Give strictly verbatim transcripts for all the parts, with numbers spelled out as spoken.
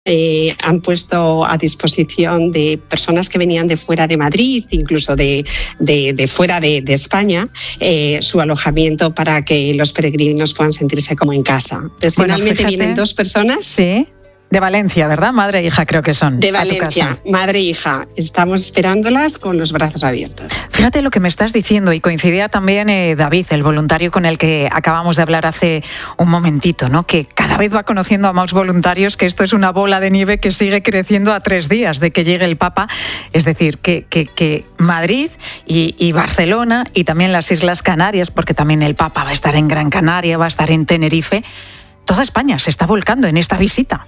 Eh, han puesto a disposición de personas que venían de fuera de Madrid, incluso de, de, de fuera de, de España, eh, su alojamiento para que los peregrinos puedan sentirse como en casa. Entonces, bueno, finalmente fíjate, vienen dos personas. Sí. De Valencia, ¿verdad? Madre e hija creo que son. De Valencia, madre e hija. Estamos esperándolas con los brazos abiertos. Fíjate lo que me estás diciendo, y coincidía también eh, David, el voluntario con el que acabamos de hablar hace un momentito, ¿no? Que cada vez va conociendo a más voluntarios, que esto es una bola de nieve que sigue creciendo a tres días de que llegue el Papa. Es decir, que, que, que Madrid y, y Barcelona y también las Islas Canarias, porque también el Papa va a estar en Gran Canaria, va a estar en Tenerife, toda España se está volcando en esta visita.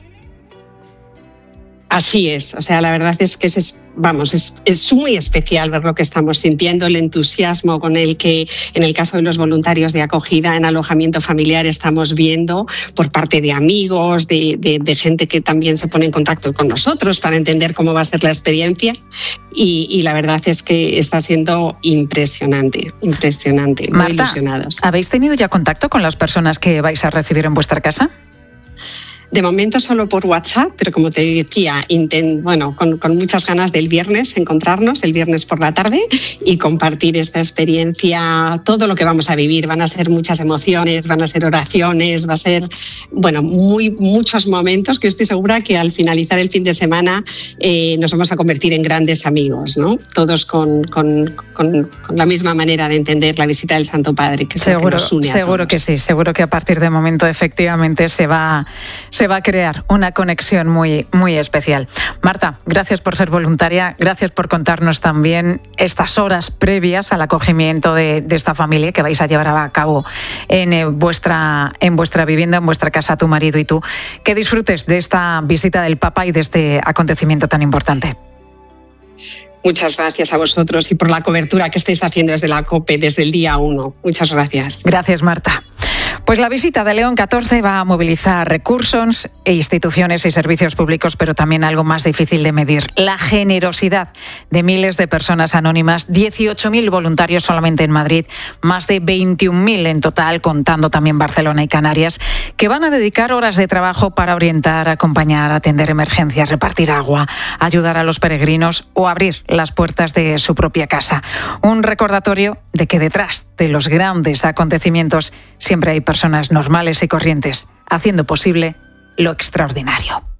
Así es, o sea, la verdad es que es, vamos, es, es muy especial ver lo que estamos sintiendo, el entusiasmo con el que, en el caso de los voluntarios de acogida en alojamiento familiar, estamos viendo por parte de amigos, de, de, de gente que también se pone en contacto con nosotros para entender cómo va a ser la experiencia, y, y la verdad es que está siendo impresionante, impresionante, muy Marta, ilusionados. ¿Habéis tenido ya contacto con las personas que vais a recibir en vuestra casa? De momento solo por WhatsApp, pero como te decía, intent, bueno, con, con muchas ganas del viernes encontrarnos, el viernes por la tarde, y compartir esta experiencia, todo lo que vamos a vivir. Van a ser muchas emociones, van a ser oraciones, va a ser, bueno, muy, muchos momentos que estoy segura que al finalizar el fin de semana eh, nos vamos a convertir en grandes amigos, ¿no? Todos con, con, con, con la misma manera de entender la visita del Santo Padre, que es seguro, lo que nos une a seguro todos. Que sí, seguro que a partir de momento efectivamente se va, se va a crear una conexión muy, muy especial. Marta, gracias por ser voluntaria, gracias por contarnos también estas horas previas al acogimiento de, de esta familia que vais a llevar a cabo en eh, vuestra, en vuestra vivienda, en vuestra casa, tu marido y tú. Que disfrutes de esta visita del Papa y de este acontecimiento tan importante. Muchas gracias a vosotros y por la cobertura que estáis haciendo desde la COPE desde el día uno. Muchas gracias. Gracias, Marta. Pues la visita de León catorce va a movilizar recursos e instituciones y servicios públicos, pero también algo más difícil de medir: la generosidad de miles de personas anónimas, dieciocho mil voluntarios solamente en Madrid, más de veintiún mil en total, contando también Barcelona y Canarias, que van a dedicar horas de trabajo para orientar, acompañar, atender emergencias, repartir agua, ayudar a los peregrinos o abrir las puertas de su propia casa. Un recordatorio de que detrás de los grandes acontecimientos siempre hay personas normales y corrientes haciendo posible lo extraordinario.